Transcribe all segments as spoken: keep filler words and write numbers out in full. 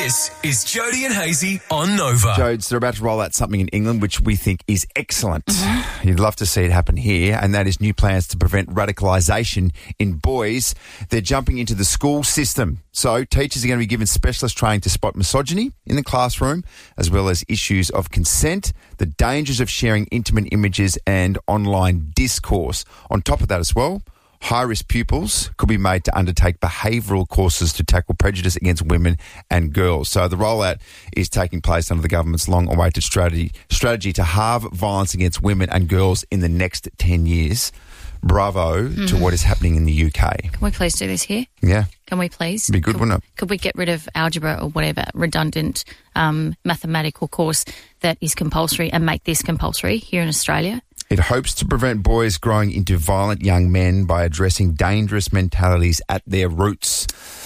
This is Jody and Hazy on Nova. Jodes, they're about to roll out something in England which we think is excellent. Mm-hmm. You'd love to see it happen here, and that is new plans to prevent radicalisation in boys. They're jumping into the school system. So teachers are going to be given specialist training to spot misogyny in the classroom, as well as issues of consent, the dangers of sharing intimate images and online discourse. On top of that as well, high-risk pupils could be made to undertake behavioural courses to tackle prejudice against women and girls. So the rollout is taking place under the government's long-awaited strategy strategy to halve violence against women and girls in the next ten years. Bravo mm-hmm. to what is happening in the U K. Can we please do this here? Yeah. Can we please? Be good, could, wouldn't it? Could we get rid of algebra or whatever redundant um, mathematical course that is compulsory and make this compulsory here in Australia? It hopes to prevent boys growing into violent young men by addressing dangerous mentalities at their roots.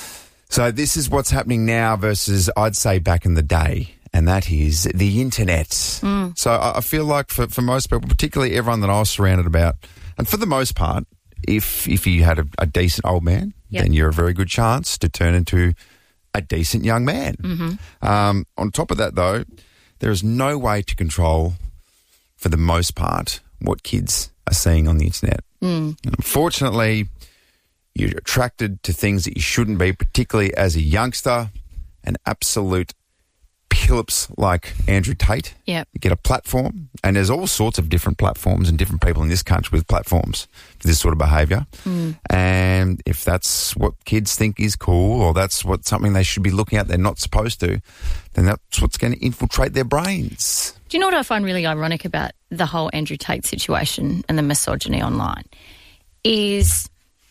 So this is what's happening now versus, I'd say, back in the day, and that is the internet. Mm. So I feel like for, for most people, particularly everyone that I was surrounded about, and for the most part, if if you had a, a decent old man, yep. then you're a very good chance to turn into a decent young man. Mm-hmm. Um, on top of that, though, there is no way to control, for the most part, what kids are seeing on the internet. Mm. And unfortunately, you're attracted to things that you shouldn't be, particularly as a youngster. An absolute pillops like Andrew Tate. Yep. You get a platform, and there's all sorts of different platforms and different people in this country with platforms for this sort of behaviour. Mm. And if that's what kids think is cool, or that's what something they should be looking at they're not supposed to, then that's what's going to infiltrate their brains. Do you know what I find really ironic about the whole Andrew Tate situation and the misogyny online? Is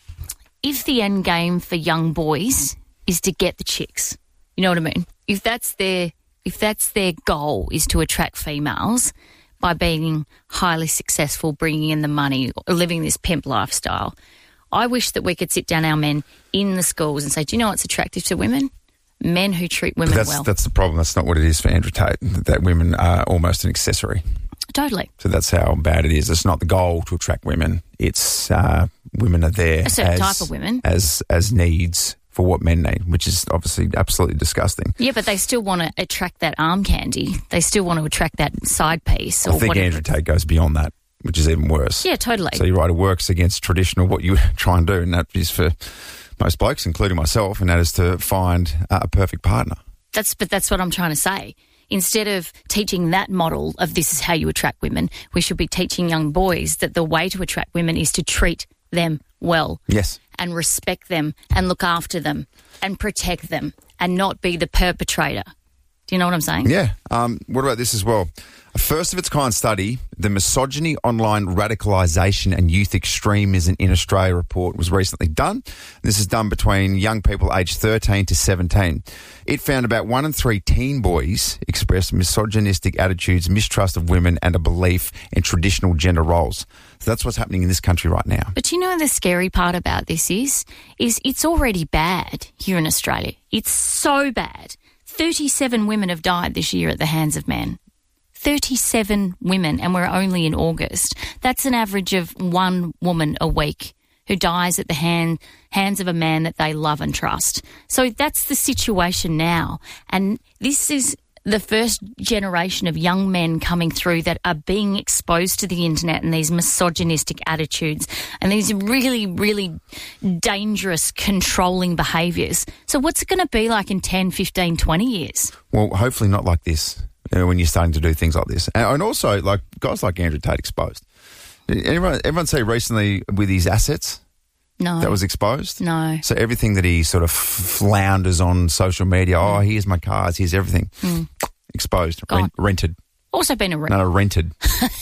if the end game for young boys is to get the chicks, you know what I mean? If that's their if that's their goal is to attract females by being highly successful, bringing in the money, living this pimp lifestyle, I wish that we could sit down our men in the schools and say, do you know what's attractive to women? Men who treat women but that's, well. That's the problem. That's not what it is for Andrew Tate, that women are almost an accessory. Totally. So that's how bad it is. It's not the goal to attract women. It's uh, women are there a certain as, type of women. As, as needs for what men need, which is obviously absolutely disgusting. Yeah, but they still want to attract that arm candy. They still want to attract that side piece. Or I think whatever. Andrew Tate goes beyond that, which is even worse. Yeah, totally. So you're right, it works against traditional what you try and do, and that is for most blokes, including myself, and that is to find uh, a perfect partner. That's but that's what I'm trying to say. Instead of teaching that model of this is how you attract women, we should be teaching young boys that the way to attract women is to treat them well. Yes. And respect them and look after them and protect them and not be the perpetrator. Do you know what I'm saying? Yeah. Um, what about this as well? A first-of-its-kind study, the Misogyny Online Radicalisation and Youth Extremism in Australia report was recently done. This is done between young people aged thirteen to seventeen. It found about one in three teen boys expressed misogynistic attitudes, mistrust of women and a belief in traditional gender roles. So that's what's happening in this country right now. But you know the scary part about this is, is it's already bad here in Australia. It's so bad. thirty-seven women have died this year at the hands of men. thirty-seven women, and we're only in August. That's an average of one woman a week who dies at the hand, hands of a man that they love and trust. So that's the situation now. And this is the first generation of young men coming through that are being exposed to the internet and these misogynistic attitudes and these really, really dangerous controlling behaviours. So what's it going to be like in ten, fifteen, twenty years? Well, hopefully not like this. When you're starting to do things like this. And also, like, guys like Andrew Tate exposed. Everyone, everyone say recently with his assets no. that was exposed? No. So everything that he sort of flounders on social media, mm. oh, here's my cars, here's everything, mm. exposed, rent, rented. Also been a rent. No, rented.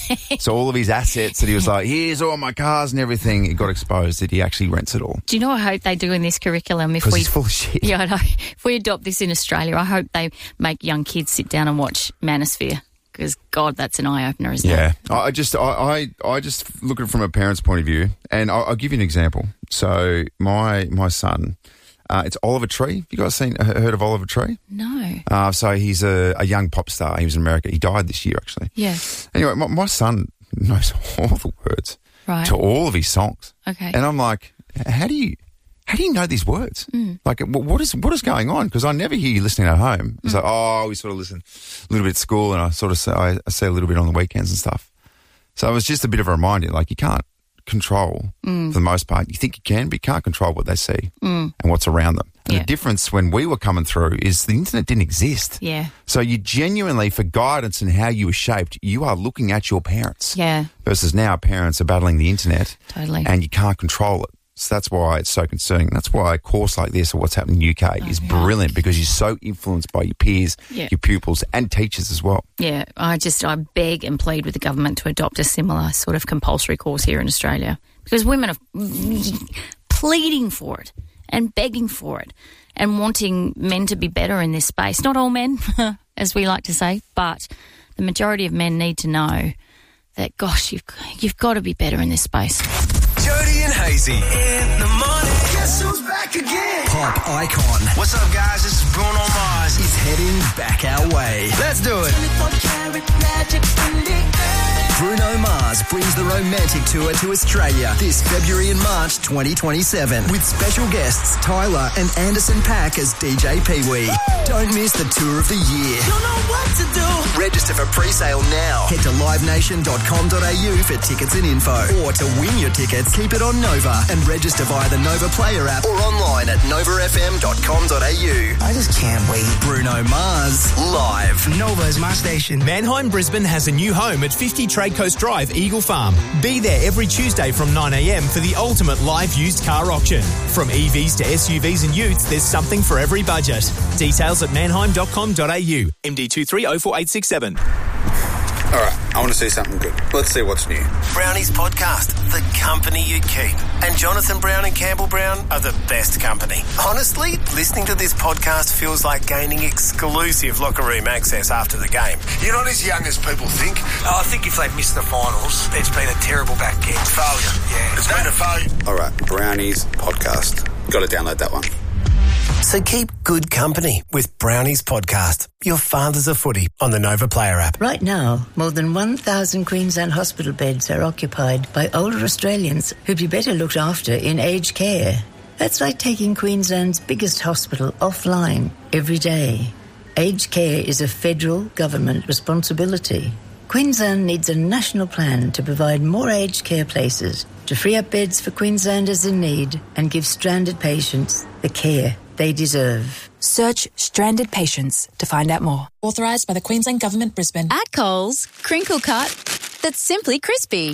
So all of his assets that he was like, here's all my cars and everything, it got exposed that he actually rents it all. Do you know what I hope they do in this curriculum? Because he's full of shit. Yeah, I know. If we adopt this in Australia, I hope they make young kids sit down and watch Manosphere. Because, God, that's an eye-opener, isn't yeah. it? Yeah. I just I, I, I just look at it from a parent's point of view, and I'll, I'll give you an example. So my my son... Uh, it's Oliver Tree. Have you guys seen heard of Oliver Tree? No. Uh, so he's a, a young pop star. He was in America. He died this year, actually. Yeah. Anyway, my, my son knows all the words right. to all of his songs. Okay. And I'm like, how do you how do you know these words? Mm. Like, what is what is going on? Because I never hear you listening at home. It's mm. like, oh, we sort of listen a little bit at school, and I sort of say, I, I say a little bit on the weekends and stuff. So it was just a bit of a reminder, like, you can't control, mm. for the most part. You think you can, but you can't control what they see mm. and what's around them. And yeah. the difference when we were coming through is the internet didn't exist. Yeah. So you genuinely, for guidance and how you were shaped, you are looking at your parents. Yeah. Versus now parents are battling the internet. Totally. And you can't control it. So that's why it's so concerning. That's why a course like this, or what's happening in the U K, oh, is yeah. brilliant, because you're so influenced by your peers, yeah. your pupils, and teachers as well. Yeah, I just, I beg and plead with the government to adopt a similar sort of compulsory course here in Australia, because women are pleading for it and begging for it and wanting men to be better in this space. Not all men, as we like to say, but the majority of men need to know that, gosh, you've, you've got to be better in this space. Jody and Hazy in the morning. Guess who's back again? Pop icon. What's up, guys? This is Bruno Mars. Is heading back our way. Let's do it. Bruno Mars brings the Romantic Tour to Australia this February and March twenty twenty-seven with special guests Tyler and Anderson .Paak as D J Pee-wee. Don't miss the tour of the year. Don't know what to do. Register for pre-sale now. Head to live nation dot com dot a u for tickets and info. Or to win your tickets, keep it on Nova and register via the Nova Player app or online at nova f m dot com dot a u. I just can't wait. Bruno Mars, live. Nova is my station. Manheim Brisbane has a new home at fifty Trade Coast Drive, Eagle Farm. Be there every Tuesday from nine a m for the ultimate live used car auction. From E Vs to S U Vs and utes, there's something for every budget. Details at manheim dot com dot a u. M D two three oh four eight six seven. All right, I want to see something good. Let's see what's new. Brownie's podcast, The Company You Keep. And Jonathan Brown and Campbell Brown are the best company. Honestly, listening to this podcast feels like gaining exclusive locker room access after the game. You're not as young as people think. Oh, I think if they've missed the finals, it's been a terrible back end. Failure, yeah. It's been a failure. All right, Brownie's podcast. Got to download that one. So keep good company with Brownie's podcast, Your Father's a Footy, on the Nova Player app. Right now, more than one thousand Queensland hospital beds are occupied by older Australians who'd be better looked after in aged care. That's like taking Queensland's biggest hospital offline every day. Aged care is a federal government responsibility. Queensland needs a national plan to provide more aged care places, to free up beds for Queenslanders in need and give stranded patients the care they deserve. Search Stranded Patients to find out more. Authorised by the Queensland Government, Brisbane. At Coles, crinkle cut that's simply crispy.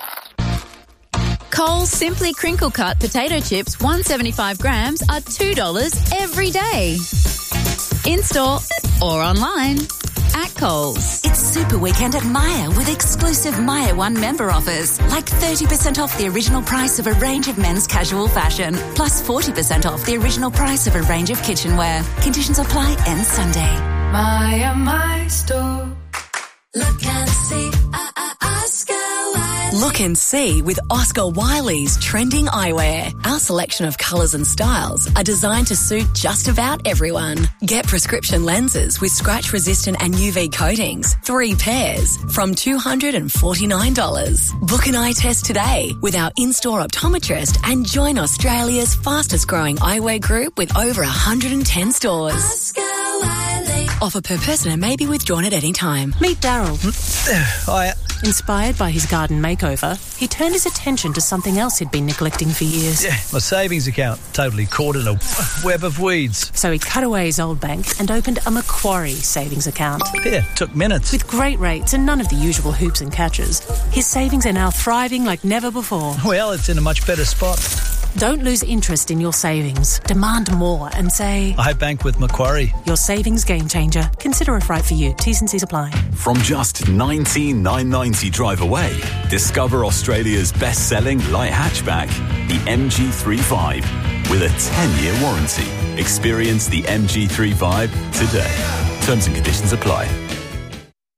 Coles Simply Crinkle Cut potato chips, one hundred seventy-five grams, are two dollars every day. In-store or online. At Coles. It's Super Weekend at Myer with exclusive Myer One member offers, like thirty percent off the original price of a range of men's casual fashion, plus forty percent off the original price of a range of kitchenware. Conditions apply end Sunday. Myer, my store. Look and see, uh, uh, Oscar Wiley. Look and see with Oscar Wiley's trending eyewear. Our selection of colours and styles are designed to suit just about everyone. Get prescription lenses with scratch-resistant and U V coatings, three pairs, from two hundred forty-nine dollars. Book an eye test today with our in-store optometrist and join Australia's fastest-growing eyewear group with over one hundred ten stores. Oscar Wiley. Offer per person and may be withdrawn at any time. Meet Daryl. Hi. Inspired by his garden makeover, he turned his attention to something else he'd been neglecting for years. Yeah, my savings account, totally caught in a web of weeds. So he cut away his old bank and opened a Macquarie savings account. Yeah, took minutes. With great rates and none of the usual hoops and catches, his savings are now thriving like never before. Well, it's in a much better spot. Don't lose interest in your savings. Demand more and say, I bank with Macquarie. Your savings game changer. Consider if right for you. T's and C's apply. From just nineteen thousand nine hundred ninety drive away, discover Australia's best-selling light hatchback, the M G thirty-five, with a ten-year warranty. Experience the M G thirty-five today. Terms and conditions apply.